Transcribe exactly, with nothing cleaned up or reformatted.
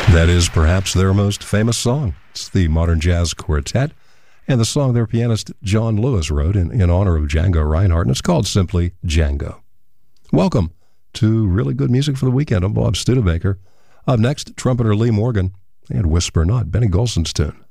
That is perhaps their most famous song. It's the Modern Jazz Quartet, and the song their pianist John Lewis wrote in, in honor of Django Reinhardt, and it's called simply Django. Welcome to Really Good Music for the Weekend. I'm Bob Studebaker. Up next, trumpeter Lee Morgan and Whisper Not, Benny Golson's tune.